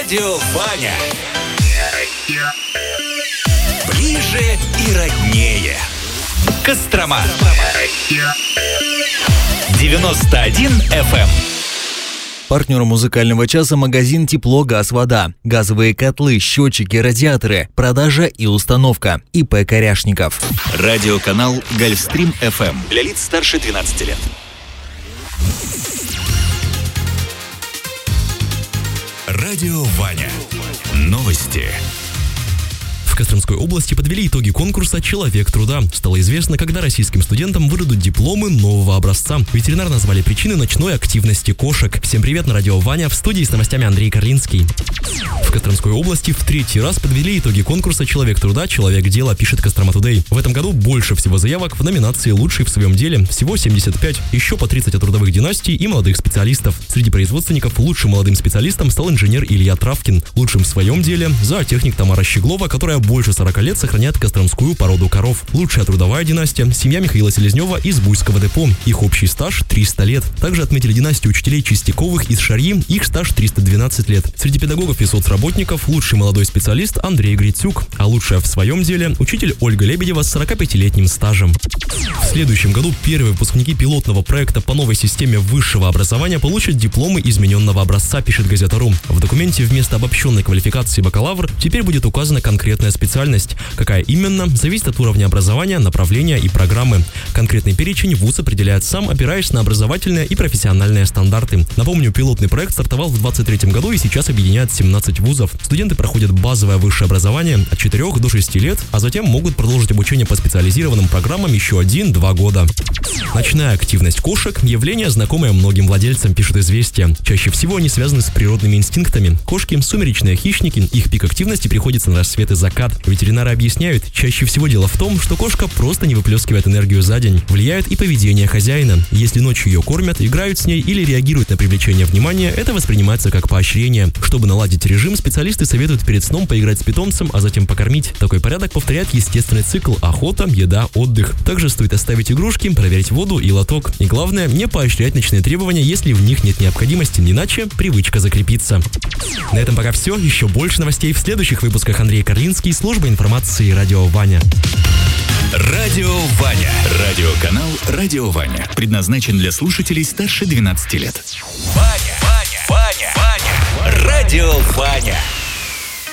Радио Ваня. Ближе и роднее. Кострома. 91 FM. Партнер музыкального часа — магазин «Тепло, газ, вода». Газовые котлы, счетчики, радиаторы. Продажа и установка. ИП Коряшников. Радиоканал «Гольфстрим FM». Для лиц старше 12 лет. Радио Ваня. Новости. В Костромской области подвели итоги конкурса «Человек труда». Стало известно, когда российским студентам выдадут дипломы нового образца. Ветеринар назвали причины ночной активности кошек. Всем привет, на радио Ваня, в студии с новостями Андрей Карлинский. В Костромской области в третий раз подвели итоги конкурса «Человек труда, человек дела», пишет Кострома Тудей. В этом году больше всего заявок в номинации «Лучший в своем деле». Всего 75. Еще по 30 от трудовых династий и молодых специалистов. Среди производственников лучшим молодым специалистом стал инженер Илья Травкин. Лучшим в своем деле — зоотехник Тамара Щеглова, которая больше 40 лет сохраняет костромскую породу коров. Лучшая трудовая династия — семья Михаила Селезнева из Буйского депо. Их общий стаж — 300 лет. Также отметили династию учителей Чистяковых из Шарьи. Их стаж — 312 лет. Среди педагогов и соцработников лучший молодой специалист Андрей Грицюк, а лучшая в своем деле — учитель Ольга Лебедева с 45-летним стажем. В следующем году первые выпускники пилотного проекта по новой системе высшего образования получат дипломы измененного образца, пишет Газета.ру. В документе вместо обобщенной квалификации бакалавр теперь будет указана конкретная специальность. Какая именно, зависит от уровня образования, направления и программы. Конкретный перечень вуз определяет сам, опираясь на образовательные и профессиональные стандарты. Напомню, пилотный проект стартовал в 2023 году и сейчас объединяет 17 вузов. Студенты проходят базовое высшее образование от 4 до 6 лет, а затем могут продолжить обучение по специализированным программам еще 1-2 года. Ночная активность кошек – явление, знакомое многим владельцам, пишет «Известия». Чаще всего они связаны с природными инстинктами. Кошки – сумеречные хищники, их пик активности приходится на рассвет и закат. Ветеринары объясняют, чаще всего дело в том, что кошка просто не выплескивает энергию за день. Влияет и поведение хозяина. Если ночью ее кормят, играют с ней или реагируют на привлечение внимания, это воспринимается как поощрение. Чтобы наладить режим, специалисты советуют перед сном поиграть с питомцем, а затем покормить. Такой порядок повторяет естественный цикл: охота, еда, отдых. Также стоит оставить игрушки, проверить воду и лоток. И главное, не поощрять ночные требования, если в них нет необходимости, иначе привычка закрепится. На этом пока все. Еще больше новостей в следующих выпусках. Андрей Карлинский, служба информации «Радио Ваня». Радио Ваня. Радиоканал «Радио Ваня». Предназначен для слушателей старше 12 лет. Ваня. Радио Ваня.